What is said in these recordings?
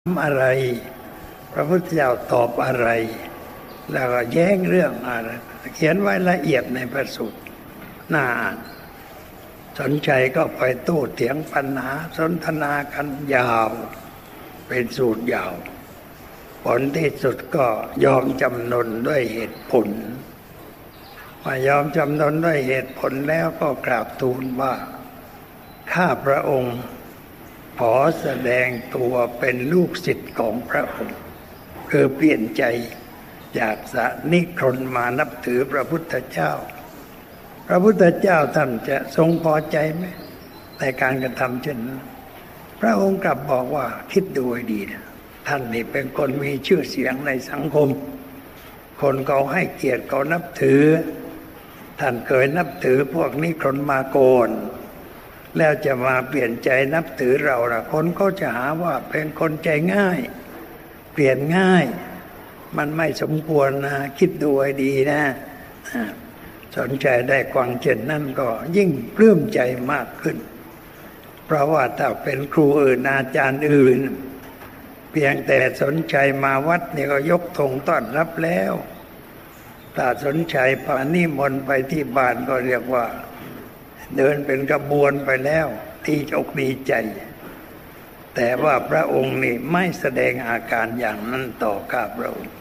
อะไรพระพุทธเจ้าตอบอะไรแล้วก็แย้งเรื่องอะไรเขียนไว้ละเอียดในพระสูตรน่าอ่านสนใจก็ไปโต้เถียงปัญหาสนทนากันยาวเป็นสูตรยาวผลที่สุดก็ยอมจำนนด้วยเหตุผลพอยอมจำนนด้วยเหตุผลแล้วก็กราบทูลว่าข้าพระองค์ขอแสดงตัวเป็นลูกศิษย์ของพระองค์คือเปลี่ยนใจจากนิครนมานับถือพระพุทธเจ้าพระพุทธเจ้าท่านจะทรงพอใจไหมในการกระทำเช่นนั้นพระองค์กลับบอกว่าคิดดูให้ดีนะท่านนี่เป็นคนมีชื่อเสียงในสังคมคนเขาให้เกียรติเขานับถือท่านเคยนับถือพวกนิครนมาก่อนแล้วจะมาเปลี่ยนใจนับถือเราล่ะคนก็จะหาว่าเป็นคนใจง่ายเปลี่ยนง่ายมันไม่สมควรนะคิดดูให้ดีนะสนใจได้กวางเช่นนั่นก็ยิ่งปลื้มใจมากขึ้นเพราะว่าถ้าเป็นครูอื่นอาจารย์อื่นเพียงแต่สนใจมาวัดนี่ก็ยกธงต้อนรับแล้วถ้าสนใจพานิมนต์ไปที่บ้านก็เรียกว่าเดินเป็นกระบวนไปแล้วที่อกดีใจแต่ว่าพระองค์นี่ไม่แสดงอาการอย่างนั้นต่อข้าพระองค์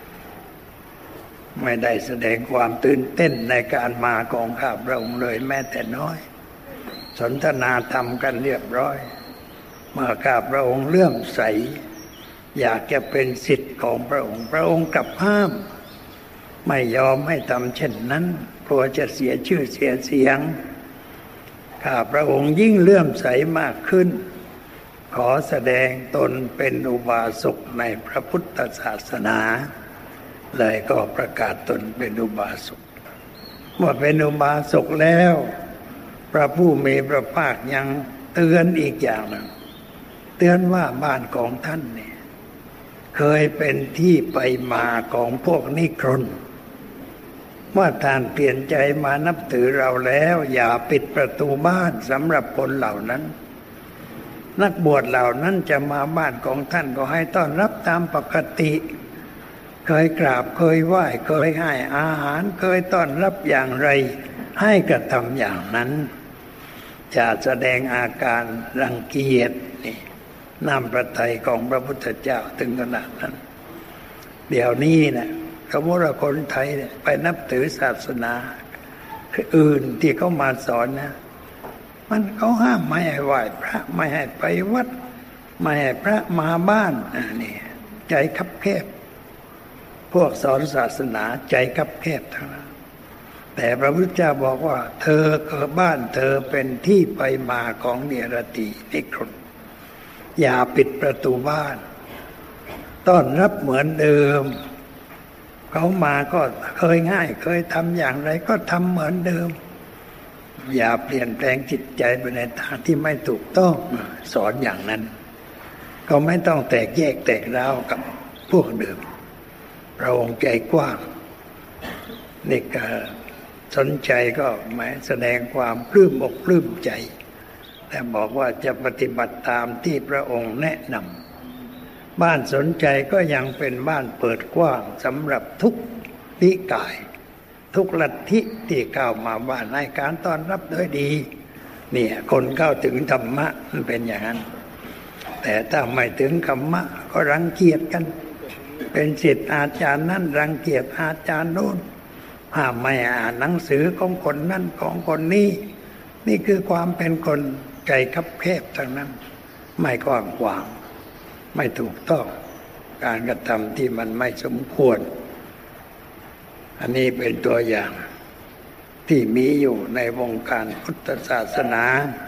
ไม่ได้แสดงความตื่นเต้นในการมาของข้าพระองค์เลยแม้แต่น้อยสนทนาธรรมกันเรียบร้อยเมื่อข้าพระองค์เลื่อมใสอยากจะเป็นศิษย์ของพระองค์พระองค์กลับห้ามไม่ยอมให้ทำเช่นนั้นกลัวจะเสียชื่อเสียงข้าพระองค์ยิ่งเลื่อมใสมากขึ้นขอแสดงตนเป็นอุบาสกในพระพุทธศาสนาเลยก็ประกาศตนเป็นอุบาสกเมื่อเป็นอุบาสกแล้วพระผู้มีพระภาคยังเตือนอีกอย่างหนึ่งเตือนว่าบ้านของท่านเนี่ยเคยเป็นที่ไปมาของพวกนิครนเมื่อท่านเปลี่ยนใจมานับถือเราแล้วอย่าปิดประตูบ้านสำหรับคนเหล่านั้นนักบวชเหล่านั้นจะมาบ้านของท่านก็ให้ต้อนรับตามปกติเคยกราบเคยไหว้เคยให้อาหารเคยต้อนรับอย่างไรให้กระทำอย่างนั้นจะแสดงอาการรังเกียจนี่น้ำพระทัยของพระพุทธเจ้าถึงขนาดนั้นเดี๋ยวนี้นะสมมติว่าคนไทยไปนับถือศาสนาอื่นที่เขามาสอนนะมันเขาห้ามไม่ให้ไหว้พระไม่ให้ไปวัดไม่ให้พระมาบ้านนี่ใจคับแคบพวกสอนศาสนาใจคับแคบทั้งนั้นแต่พระพุทธเจ้าบอกว่าเธอเกิดบ้านเธอเป็นที่ไปมาของเนรตินิครนอย่าปิดประตูบ้านต้อนรับเหมือนเดิมเขามาก็เคยง่ายเคยทำอย่างไรก็ทำเหมือนเดิมอย่าเปลี่ยนแปลงจิตใจไปในทางที่ไม่ถูกต้องสอนอย่างนั้นก็ไม่ต้องแตกแยกแตกร้าวกับพวกเดิมพระองค์ใจกว้างนี่ก็สนใจก็หมายแสดงความปลื้มอกปลื้มใจแต่บอกว่าจะปฏิบัติตามที่พระองค์แนะนำบ้านสนใจก็ยังเป็นบ้านเปิดกว้างสำหรับทุกนิกายทุกลัทธิที่เข้ามาบ้านให้การต้อนรับด้วยดีเนี่ยคนเข้าถึงธรรมะมันเป็นอย่างนั้นแต่ถ้าไม่ถึงธรรมะก็รังเกียจกันเป็นศิษย์อาจารย์นั่นรังเกียจอาจารย์โน้นห้ามไม่อ่านหนังสือของคนนั่นของคนนี้นี่คือความเป็นคนใจคับแคบทั้งนั้นไม่กว้างขวางไม่ถูกต้องการกระทำที่มันไม่สมควรอันนี้เป็นตัวอย่างที่มีอยู่ในวงการพุทธศาสนา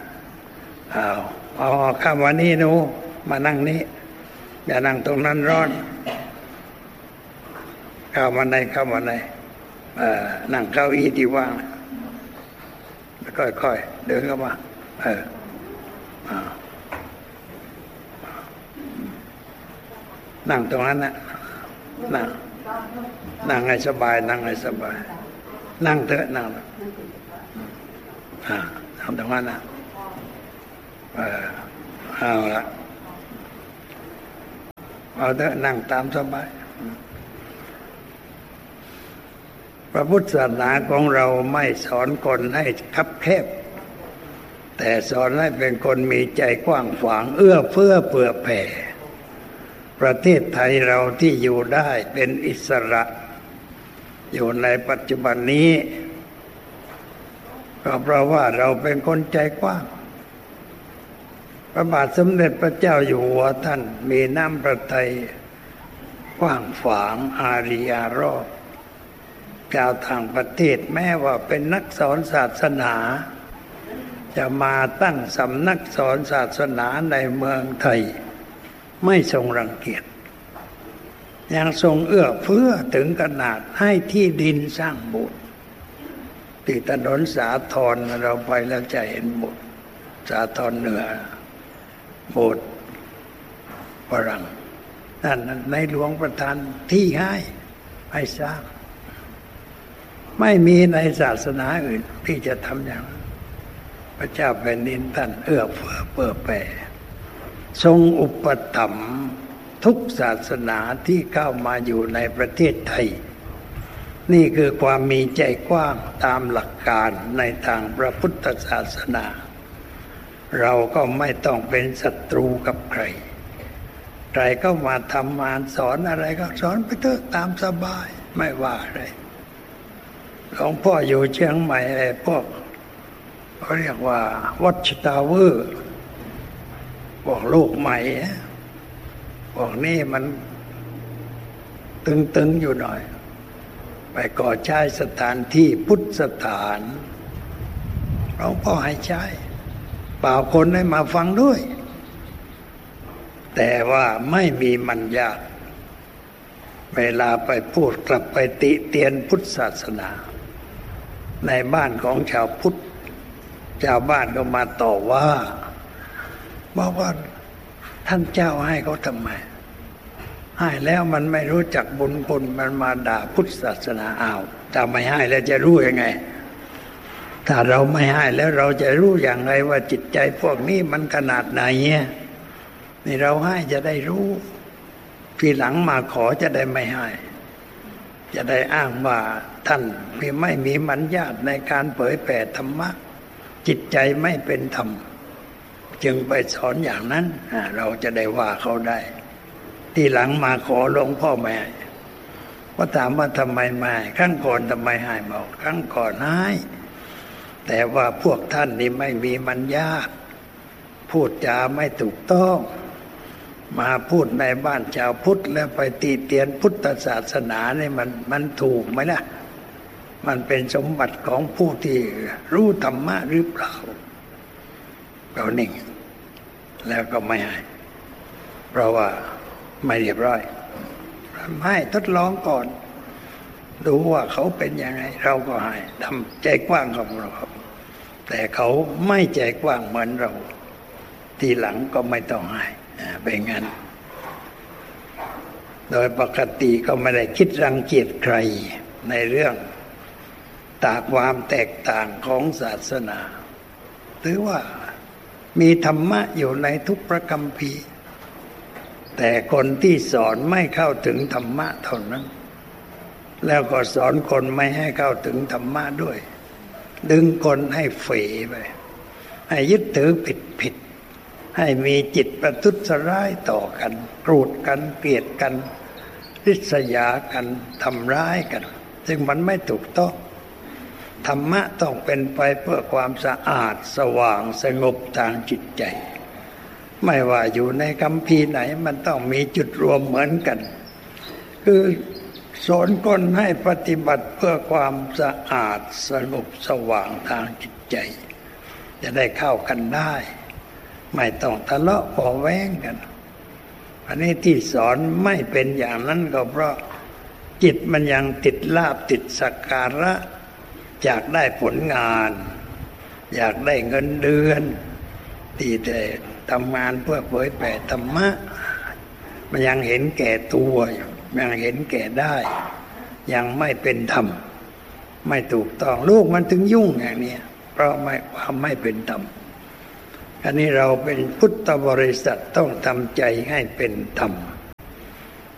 เอาข้ามวันนี้หนูมานั่งนี้อย่านั่งตรงนั้นร้อนเข้ามาในนั่งเก้าอี้ที่ว่างแล้วค่อยๆเดินเข้ามานั่งตรงนั้นนะนั่งให้สบายนั่งให้สบายนั่งเถอะนั่งนั่งตรงนั้นนะเอาละเอาเถอะนั่งตามสบายพระพุทธศาสนาของเราไม่สอนคนให้คับแคบแต่สอนให้เป็นคนมีใจกว้างขวางเอื้อเฟื้อเผื่อแผ่ประเทศไทยเราที่อยู่ได้เป็นอิสระอยู่ในปัจจุบันนี้ก็เพราะว่าเราเป็นคนใจกว้างพระบาทสมเด็จพระเจ้าอยู่หัวท่านมีน้ำพระทัยกว้างขวางอารีอารอบชาวต่างประเทศแม้ว่าเป็นนักสอนศาสนาจะมาตั้งสำนักสอนศาสนาในเมืองไทยไม่ทรงรังเกียจยังทรงเอื้อเฟื้อถึงขนาดให้ที่ดินสร้างโบสถ์ที่ถนนสาทรเราไปแล้วจะเห็นโบสถ์สาทรเหนือโบสถ์ฝรั่งนั่นในหลวงประทานที่ให้สร้างไม่มีในศาสนาอื่นที่จะทำอย่างนั้นพระเจ้าแผ่นดินท่านเอื้อเฟื้อเผื่อแผ่ทรงอุปถัมภ์ทุกศาสนาที่เข้ามาอยู่ในประเทศไทยนี่คือความมีใจกว้างตามหลักการในทางพระพุทธศาสนาเราก็ไม่ต้องเป็นศัตรูกับใครใครก็มาทำงานสอนอะไรก็สอนไปเถอะตามสบายไม่ว่าอะไรหลวงพ่ออยู่เชียงใหม่ไอ้พวกเขาเรียกว่าWatch Towerพวกโลกใหม่พวกนี้มันตึงๆอยู่หน่อยไปก่อใช้สถานที่พุทธสถานหลวงพ่อให้ใช้เปล่าคนให้มาฟังด้วยแต่ว่าไม่มีมัญญาติเวลาไปพูดกลับไปติเตียนพุทธศาสนาในบ้านของชาวพุทธชาวบ้านก็มาต่อว่าบอกว่าท่านเจ้าให้เขาทำไมให้แล้วมันไม่รู้จักบุญคุณมันมาด่าพุทธศาสนาอ้าวถ้าไม่ให้แล้วจะรู้ยังไงถ้าเราไม่ให้แล้วเราจะรู้อย่างไรว่าจิตใจพวกนี้มันขนาดไหนเนี่ยนี่เราให้จะได้รู้ทีหลังมาขอจะได้ไม่ให้จะได้อ้างว่าท่านไม่มีมัญญาติในการเผยแผ่ธรรมะจิตใจไม่เป็นธรรมจึงไปสอนอย่างนั้นเราจะได้ว่าเขาได้ทีหลังมาขอหลวงพ่อไม่ให้ก็ถามว่าทำไมไม่ครั้งก่อนทำไมให้บอกครั้งก่อนให้แต่ว่าพวกท่านนี่ไม่มีมัญญาติพูดจาไม่ถูกต้องมาพูดในบ้านชาวพุทธแล้วไปตีเตียนพุทธศาสนาเนี่ยมันถูกไหมล่ะมันเป็นสมบัติของผู้ที่รู้ธรรมะหรือเปล่าเรานิ่งแล้วก็ไม่ให้เพราะว่าไม่เรียบร้อยให้ทดลองก่อนดูว่าเขาเป็นยังไงเราก็ให้ทำใจกว้างของเราแต่เขาไม่ใจกว้างเหมือนเราทีหลังก็ไม่ต้องให้เป็นงั้นโดยปกติก็ไม่ได้คิดรังเกียจใครในเรื่องความแตกต่างของศาสนาหรือว่ามีธรรมะอยู่ในทุกพระคัมภีร์แต่คนที่สอนไม่เข้าถึงธรรมะเท่านั้นแล้วก็สอนคนไม่ให้เข้าถึงธรรมะด้วยดึงคนให้เฝไปให้ยึดถือผิดให้มีจิตประทุษร้ายต่อกันโกรธกันเกลียดกันริษยากันทำร้ายกันซึ่งมันไม่ถูกต้องธรรมะต้องเป็นไปเพื่อความสะอาดสว่างสงบทางจิตใจไม่ว่าอยู่ในคัมภีร์ไหนมันต้องมีจุดรวมเหมือนกันคือสอนคนให้ปฏิบัติเพื่อความสะอาดสงบสว่างทางจิตใจจะได้เข้ากันได้ไม่ต้องทะเลาะเบาะแว้งกันอันนี้ที่สอนไม่เป็นอย่างนั้นก็เพราะจิตมันยังติดลาภติดสักการะอยากได้ผลงานอยากได้เงินเดือนที่ได้ทำงานเพื่อเผยแผ่ธรรมะมันยังเห็นแก่ตัวยังเห็นแก่ได้ยังไม่เป็นธรรมไม่ถูกต้องลูกมันถึงยุ่งอย่างนี้เพราะความไม่เป็นธรรมอันนี้เราเป็นพุทธบริษัทต้องทำใจให้เป็นธรรม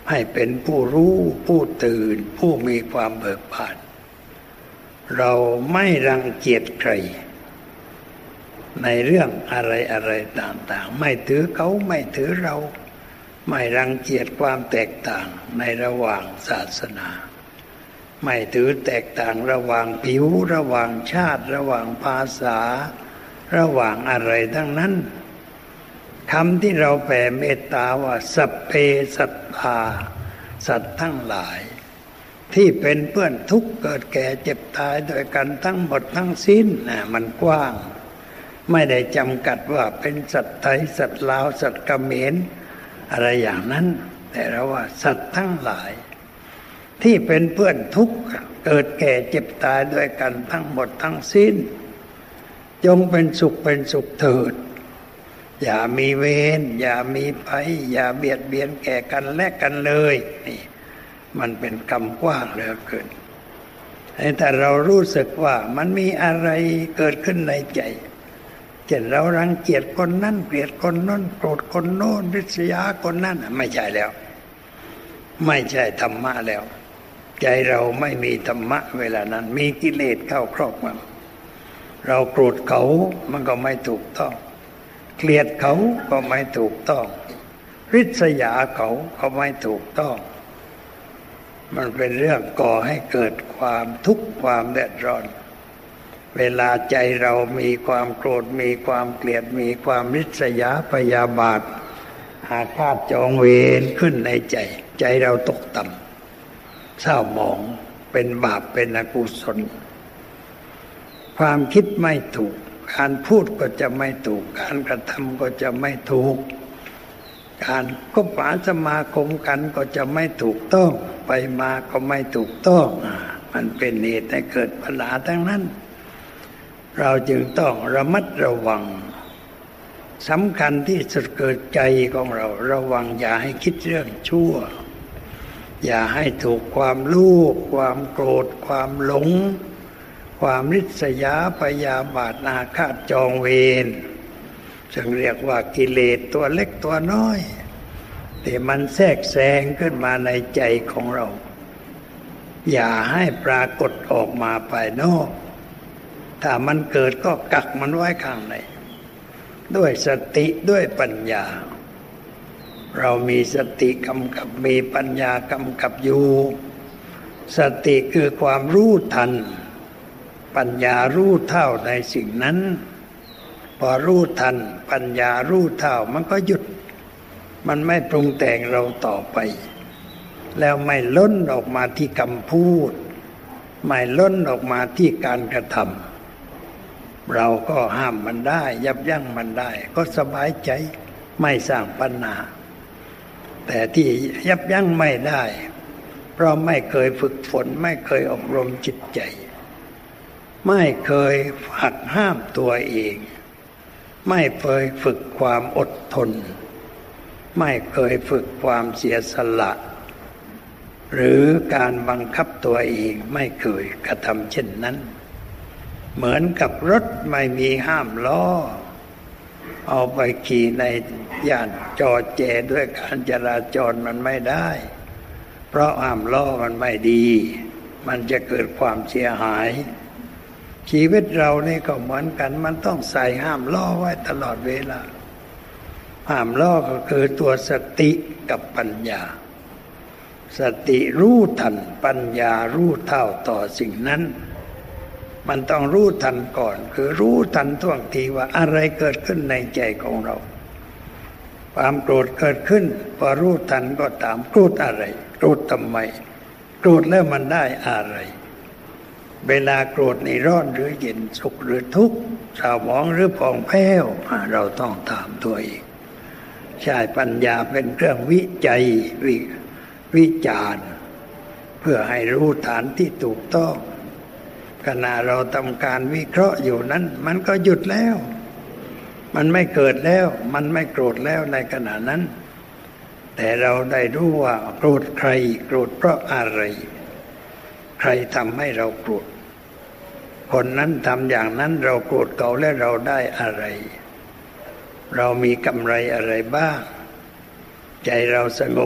ให้เป็นผู้รู้ผู้ตื่นผู้มีความเบิกบานเราไม่รังเกียจใครในเรื่องอะไรต่างๆไม่ถือเขาไม่ถือเราไม่รังเกียจความแตกต่างในระหว่างศาสนาไม่ถือแตกต่างระหว่างผิวระหว่างชาติระหว่างภาษาระหว่างอะไรทั้งนั้นคำที่เราแผ่เมตตาว่าสัพเพสัตตาสัตว์ทั้งหลายที่เป็นเพื่อนทุกข์เกิดแก่เจ็บตายโดยกันทั้งหมดทั้งสิ้นมันกว้างไม่ได้จำกัดว่าเป็นสัตว์ไทยสัตว์ลาวสัตว์เขมรอะไรอย่างนั้นแต่เราว่าสัตว์ทั้งหลายที่เป็นเพื่อนทุกข์เกิดแก่เจ็บตายด้วยกันทั้งหมดทั้งสิ้นจงเป็นสุขเถิดอย่ามีเวรอย่ามีภัยอย่าเบียดเบียนแก่กันและกันเลยนี่มันเป็นคำกว้างเหลือเกินแต่เรารู้สึกว่ามันมีอะไรเกิดขึ้นในใจเช่นเรารังเกียจคนนั้นเกลียดคนนั้นโกรธคนโน้นริษยาคนนั้นไม่ใช่แล้วไม่ใช่ธรรมะแล้วใจเราไม่มีธรรมะเวลานั้นมีกิเลสเข้าครอบงำเราโกรธเขามันก็ไม่ถูกต้องเกลียดเขาก็ไม่ถูกต้องริษยาเขาก็ไม่ถูกต้องมันเป็นเรื่องก่อให้เกิดความทุกข์ความเดือดร้อนเวลาใจเรามีความโกรธมีความเกลียดมีความริษยาพยาบาทอาฆาตจองเวรขึ้นในใจเราตกต่ำเศร้าหมองเป็นบาปเป็นอกุศลความคิดไม่ถูกการพูดก็จะไม่ถูกการกระทำก็จะไม่ถูกการคบหาสมาคมกันก็จะไม่ถูกต้องไปมาก็ไม่ถูกต้องมันเป็นเหตุให้เกิดปัญหาทั้งนั้นเราจึงต้องระมัดระวังสำคัญที่สุดเกิดใจของเราระวังอย่าให้คิดเรื่องชั่วอย่าให้ถูกความโลภความโกรธความหลงความริษยาพยาบาทอาฆาตจองเวรจึงเรียกว่ากิเลสตัวเล็กตัวน้อยแต่มันแทรกแซงขึ้นมาในใจของเราอย่าให้ปรากฏออกมาภายนอกถ้ามันเกิดก็กักมันไว้ข้างในด้วยสติด้วยปัญญาเรามีสติกำกับมีปัญญากำกับอยู่สติคือความรู้ทันปัญญารู้เท่าในสิ่งนั้นพอรู้ทันปัญญารู้เท่ามันก็หยุดมันไม่ปรุงแต่งเราต่อไปแล้วไม่ล้นออกมาที่คำพูดไม่ล้นออกมาที่การกระทำเราก็ห้ามมันได้ยับยั้งมันได้ก็สบายใจไม่สร้างปัญหาแต่ที่ยับยั้งไม่ได้เพราะไม่เคยฝึกฝนไม่เคยอบรมจิตใจไม่เคยหักห้ามตัวเองไม่เคยฝึกความอดทนไม่เคยฝึกความเสียสละหรือการบังคับตัวเองไม่เคยกระทำเช่นนั้นเหมือนกับรถไม่มีห้ามล้อเอาไปขี่ในย่านจอแจด้วยการจราจรมันไม่ได้เพราะห้ามล้อมันไม่ดีมันจะเกิดความเสียหายชีวิตเรานี่ก็เหมือนกันมันต้องใส่ห้ามล้อไว้ตลอดเวลาห้ามล้อก็คือตัวสติกับปัญญาสติรู้ทันปัญญารู้เท่าต่อสิ่งนั้นมันต้องรู้ทันก่อนคือรู้ทันท่วงทีว่าอะไรเกิดขึ้นในใจของเราความโกรธเกิดขึ้นพอรู้ทันก็ตามโกรธอะไรโกรธทำไมโกรธแล้วมันได้อะไรเวลาโกรธในร้อนหรือเย็นสุขหรือทุกข์เศร้าหมองหรือผ่องแผ้วเราต้องถามตัวเองใช้ปัญญาเป็นเครื่องวิจัยวิจารณ์เพื่อให้รู้ฐานที่ถูกต้องขณะเราทำการวิเคราะห์อยู่นั้นมันก็หยุดแล้วมันไม่เกิดแล้วมันไม่โกรธแล้วในขณะนั้นแต่เราได้รู้ว่าโกรธใครโกรธเพราะอะไรใครทำให้เราโกรธคนนั้นทำอย่างนั้นเราโกรธเขาและเราได้อะไรเรามีกำไรอะไรบ้างใจเราสงบหรือเป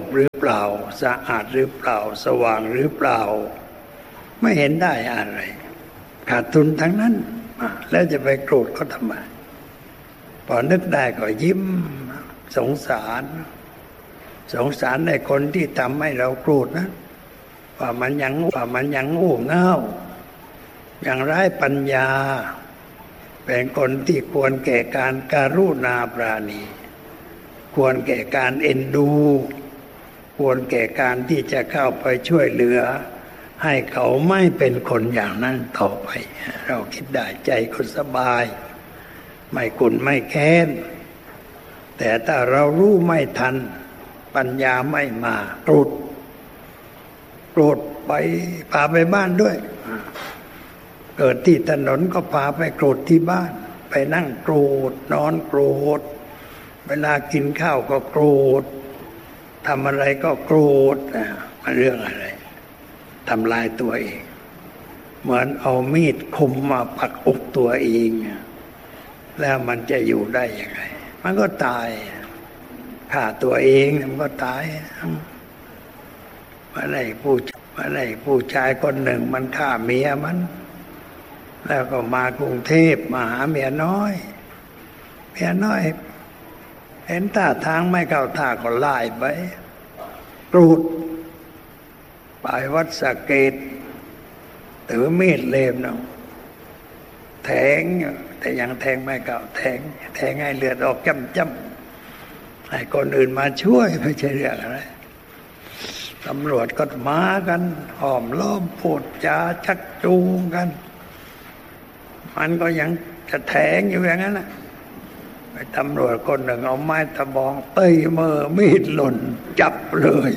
ล่าสะอาดหรือเปล่าสว่างหรือเปล่าไม่เห็นได้อะไรขาดทุนทั้งนั้นแล้วจะไปโกรธเขาทำไมพอนึกได้ก็ยิ้มสงสารในคนที่ทำให้เราโกรธนะว่ามันยังโง่เง่ายังไร้ปัญญาเป็นคนที่ควรแก่การการุณาปราณีควรแก่การเอ็นดูควรแก่การที่จะเข้าไปช่วยเหลือให้เขาไม่เป็นคนอย่างนั้นต่อไปเราคิดได้ใจก็สบายไม่กุนไม่แค้นแต่ถ้าเรารู้ไม่ทันปัญญาไม่มาโกรธไปพาไปบ้านด้วยเกิดที่ถนนก็พาไปโกรธที่บ้านไปนั่งโกรธนอนโกรธเวลากินข้าวก็โกรธทำอะไรก็โกรธมันเรื่องอะไรทำลายตัวเองเหมือนเอามีดคมมาปักอกตัวเองแล้วมันจะอยู่ได้ยังไงมันก็ตายฆ่าตัวเองมันก็ตายมาได้ผู้ชายคนหนึ่งมันฆ่าเมียมันแล้วก็มากรุงเทพมาหาเมียน้อยเห็นท่าทางไม่เข้าท่าก็ไล่ไปกรูดไปวัดสะเกษถือมีดเล่มเนาะแทงแต่ยังแทงไม่เข้าแทงให้เลือดออกจ้ำให้คนอื่นมาช่วยไม่ใช่เรื่องอะไรตำรวจก็มากันห้อมล้อมพูดจาชักจูงกันมันก็ยังจะแทงอยู่อย่างนั้นนะไปตำรวจคนหนึ่งเอาไม้ตะบองเต้ยมือมีดหล่นจับเลย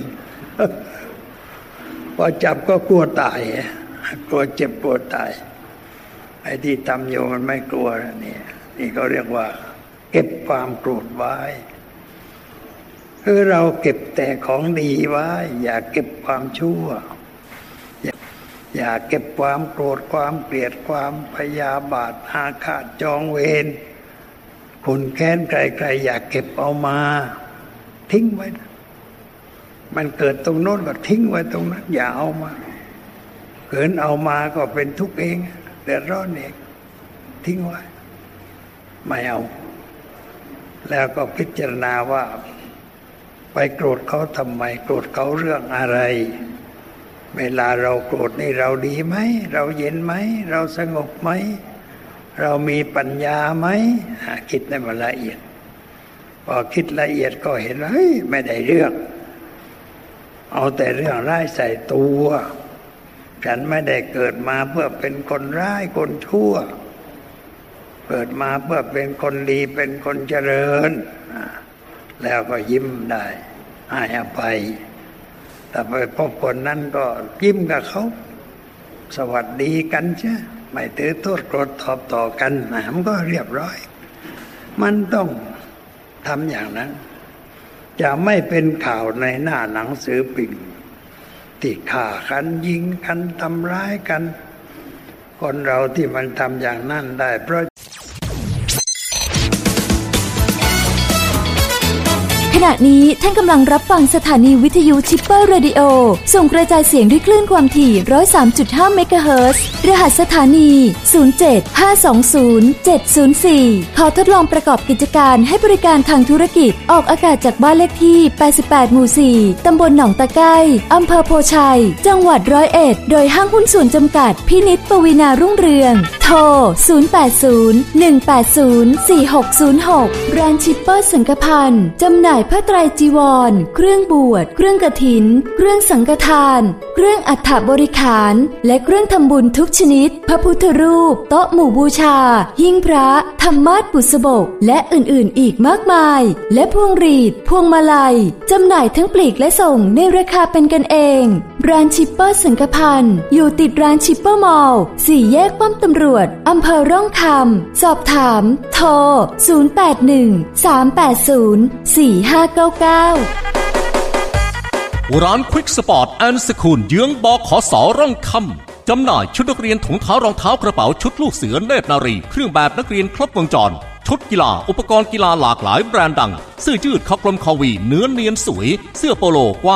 พอจับก็กลัวตายกลัวเจ็บกลัวตายไอ้ที่ทำอยู่มันไม่กลัวนี่เขาเรียกว่าเก็บความโกรธไว้คือเราเก็บแต่ของดีไว้อย่าเก็บความชั่วอย่าเก็บความโกรธความเกลียดความพยาบาทอาฆาตจองเวรคุณแค้นใครๆอย่าเก็บเอามาทิ้งไว้มันเกิดตรงโน้นก็ทิ้งไว้ตรงนั้นอย่าเอามาเกินเอามาก็เป็นทุกข์เองเดือดร้อนเองทิ้งไว้ไม่เอาแล้วก็พิจารณาว่าไปโกรธเขาทำไมโกรธเขาเรื่องอะไรเวลาเราโกรธนี่เราดีไหมเราเย็นไหมเราสงบไหมเรามีปัญญาไหมคิดให้มันละเอียดพอคิดละเอียดก็เห็นเฮ้ยไม่ได้เรื่องเอาแต่เรื่องร้ายใส่ตัวฉันไม่ได้เกิดมาเพื่อเป็นคนร้ายคนชั่วเกิดมาเพื่อเป็นคนดีเป็นคนเจริญแล้วก็ยิ้มได้ให้อภัยแต่ไปพบคนนั้นก็ยิ้มกับเขาสวัสดีกันใช่ไม่ถือโทษโกรธตอบต่อกันมันก็เรียบร้อยมันต้องทำอย่างนั้นจะไม่เป็นข่าวในหน้าหนังสือพิมพ์ที่ฆ่ากันยิงกันทำร้ายกันคนเราที่มันทำอย่างนั้นได้เพราะขณะนี้ท่านกำลังรับฟังสถานีวิทยุชิปเปอร์เรดิโอส่งกระจายเสียงด้วยคลื่นความถี่ 103.5 เมกะเฮิรตซ์ รหัสสถานี 075207004 ขอทดลองประกอบกิจการให้บริการทางธุรกิจออกอากาศจากบ้านเลขที่ 88 หมู่ 4 ตำบลหนองตะไคร้อำเภอโพชัย จังหวัด101 โดยห้างหุ้นส่วนจำกัดพินิจปวีณารุ่งเรือง โทร 080-180-4606 ร้านชิปเปอร์สังฆพันธ์จำหน่ายผ้าไตรจีวรเครื่องบวชเครื่องกฐินเครื่องสังฆทานเครื่องอัฐบริขารและเครื่องทำบุญทุกชนิดพระพุทธรูปโต๊ะหมู่บูชาหิ้งพระธรรมาสน์บุษบกและอื่นๆอีกมากมายและพวงหรีดพวงมาลัยจำหน่ายทั้งปลีกและส่งในราคาเป็นกันเองร้านชิปเปอร์สังฆพันธ์อยู่ติดร้านชิปเปอร์มอลล์4 แยกป้อมตำรวจอำเภอร่องคำสอบถามโทร 081-380-4599 ร้านควิกสปอร์ตแอนด์สคูลเยื้องบขส.ร่องคำจำหน่ายชุดนักเรียนถุงเท้ารองเท้ากระเป๋าชุดลูกเสือเนตรนารีเครื่องแบบนักเรียนครบวงจรชุดกีฬาอุปกรณ์กีฬาหลากหลายแบรนด์ดังเสื้อยืดคอกลมคอวีเนื้อเนียนสวยเสื้อโปโล